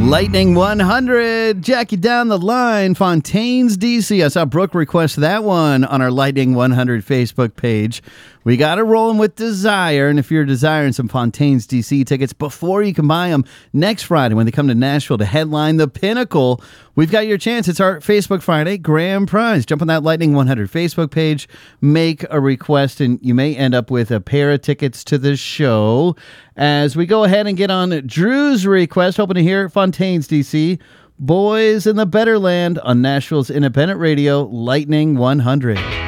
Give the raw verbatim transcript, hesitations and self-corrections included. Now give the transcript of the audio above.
Lightning one hundred, Jackie down the line, Fontaines, D C. I saw Brooke request that one on our Lightning one hundred Facebook page. We got it rolling with Desire, and if you're desiring some Fontaines, D C tickets before you can buy them next Friday when they come to Nashville to headline the Pinnacle, we've got your chance. It's our Facebook Friday grand prize. Jump on that Lightning one hundred Facebook page, make a request, and you may end up with a pair of tickets to the show. As we go ahead and get on Drew's request, hoping to hear Fontaines, D C, Boys in the Better Land on Nashville's independent radio, Lightning one hundred.